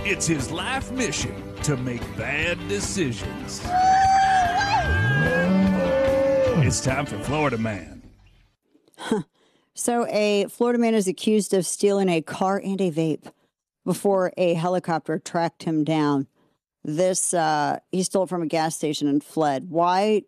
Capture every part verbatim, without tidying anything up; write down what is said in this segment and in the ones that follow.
It's his life mission to make bad decisions. It's time for Florida Man. So a Florida man is accused of stealing a car and a vape before a helicopter tracked him down. This, uh, he stole it from a gas station and fled. Why?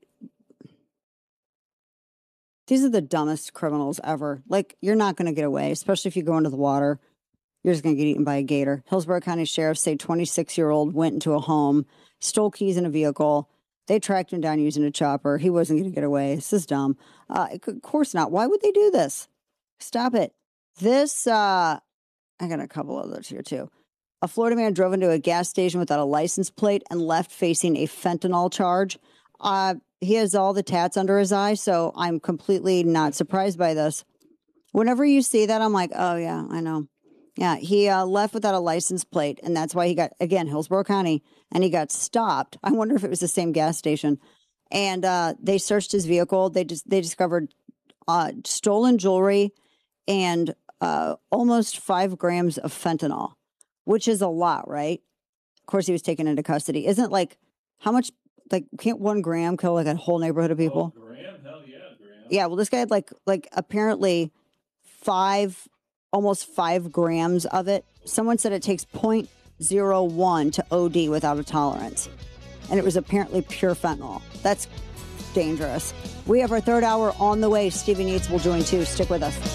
These are the dumbest criminals ever. Like, you're not going to get away, especially if you go into the water. You're just going to get eaten by a gator. Hillsborough County Sheriff say twenty-six-year-old went into a home, stole keys in a vehicle. They tracked him down using a chopper. He wasn't going to get away. This is dumb. Uh, of course not. Why would they do this? Stop it. This, uh, I got a couple others here too. A Florida man drove into a gas station without a license plate and left facing a fentanyl charge. Uh, he has all the tats under his eye, so I'm completely not surprised by this. Whenever you see that, I'm like, oh, yeah, I know. Yeah, he uh, left without a license plate, and that's why he got, again, Hillsborough County, and he got stopped. I wonder if it was the same gas station. And uh, they searched his vehicle. They just they discovered uh, stolen jewelry and uh, almost five grams of fentanyl, which is a lot, right? Of course, he was taken into custody. Isn't like, how much, like, can't one gram kill like a whole neighborhood of people? Oh, gram? Hell yeah, gram. Yeah, well, this guy had like, like apparently five, almost five grams of it. Someone said it takes zero point zero one to O D without a tolerance. And it was apparently pure fentanyl. That's dangerous. We have our third hour on the way. Stevie Neats will join too. Stick with us.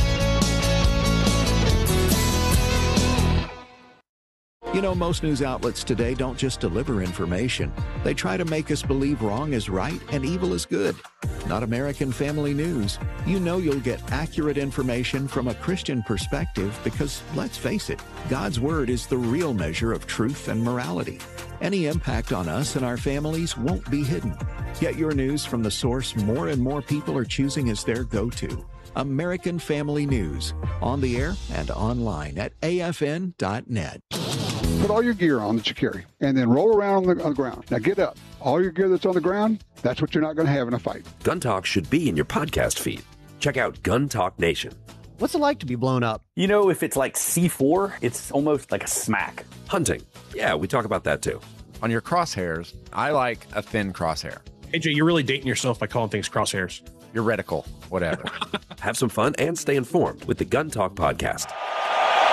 You know, most news outlets today don't just deliver information. They try to make us believe wrong is right and evil is good. Not American Family News. You know you'll get accurate information from a Christian perspective because, let's face it, God's Word is the real measure of truth and morality. Any impact on us and our families won't be hidden. Get your news from the source more and more people are choosing as their go-to. American Family News. On the air and online at A F N dot net. Put all your gear on that you carry, and then roll around on the, on the ground. Now get up. All your gear that's on the ground, that's what you're not going to have in a fight. Gun Talk should be in your podcast feed. Check out Gun Talk Nation. What's it like to be blown up? You know, if it's like C four, it's almost like a smack. Hunting. Yeah, we talk about that too. On your crosshairs, I like a thin crosshair. A J, you're really dating yourself by calling things crosshairs. Your reticle, whatever. Have some fun and stay informed with the Gun Talk podcast.